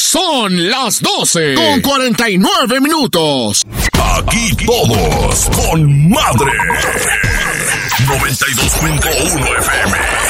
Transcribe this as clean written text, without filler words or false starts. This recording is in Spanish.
Son las 12:49. Aquí todos con madre. 92.1 FM.